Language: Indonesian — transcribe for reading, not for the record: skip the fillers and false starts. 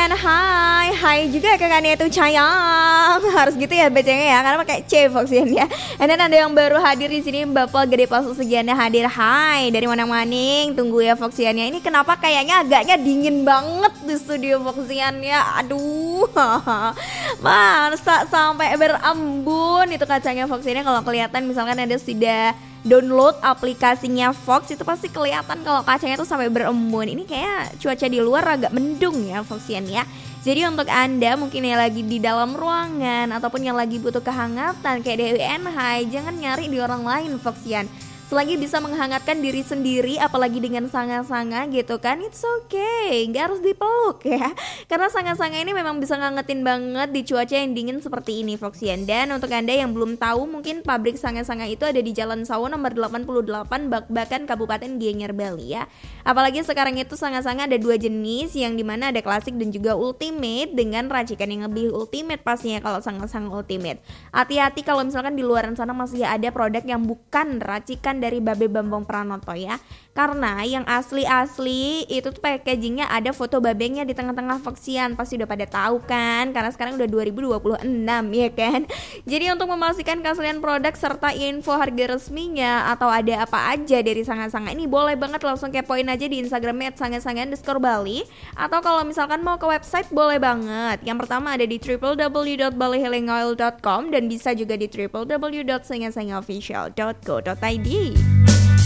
Foxian, hai juga kakaknya itu Cayang. Harus gitu ya bacanya ya, karena pakai C Foxian ya. And then ada yang baru hadir di sini, Bapak Gede Pasu Sugiana hadir. Hai, dari mana maning? Tunggu ya Foxiannya. Ini kenapa kayaknya agaknya dingin banget di studio Foxian ya. Aduh. Masa sampai berembun itu kacanya Foxiannya. Kalau kelihatan misalkan ada sudah download aplikasinya Fox, itu pasti kelihatan kalau kacanya tuh sampai berembun. Ini kayak cuaca di luar agak mendung ya Foxian ya. Jadi untuk Anda mungkin yang lagi di dalam ruangan ataupun yang lagi butuh kehangatan kayak Dewi Hai, jangan nyari di orang lain Foxian. Selagi bisa menghangatkan diri sendiri, apalagi dengan sanga-sanga gitu kan, it's okay, gak harus dipeluk ya. Karena sanga-sanga ini memang bisa ngangetin banget di cuaca yang dingin seperti ini Foxian. Dan untuk Anda yang belum tahu, mungkin pabrik sanga-sanga itu ada di Jalan Sawo nomor 88 Bak-Bakan Kabupaten Gianyar Bali ya. Apalagi sekarang itu sanga-sanga ada dua jenis, yang dimana ada klasik dan juga ultimate, dengan racikan yang lebih ultimate pastinya kalau sanga-sanga ultimate. Hati-hati kalau misalkan di luaran sana masih ada produk yang bukan racikan dari Babe Bambang Pranoto ya. Karena yang asli-asli itu tuh packagingnya ada foto babengnya di tengah-tengah Foxian. Pasti udah pada tahu kan, karena sekarang udah 2026 ya kan. Jadi untuk memastikan keaslian produk serta info harga resminya atau ada apa aja dari sanga-sanga ini, boleh banget langsung kepoin aja di Instagramnya @sanga-sanga_bali. Atau kalau misalkan mau ke website boleh banget. Yang pertama ada di www.balihealingoil.com dan bisa juga di www.sangasangaofficial.co.id.